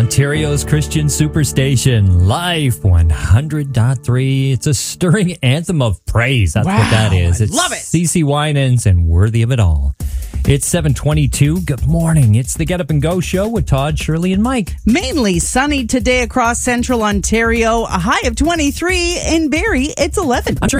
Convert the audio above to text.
Ontario's Christian Superstation, Life 100.3. It's a stirring anthem of praise. That's what that is. It's love it. CeCe Winans and Worthy of It All. It's 7:22. Good morning. It's the Get Up and Go show with Todd, Shirley, and Mike. Mainly sunny today across central Ontario. A high of 23. In Barrie, it's 11. I'm sure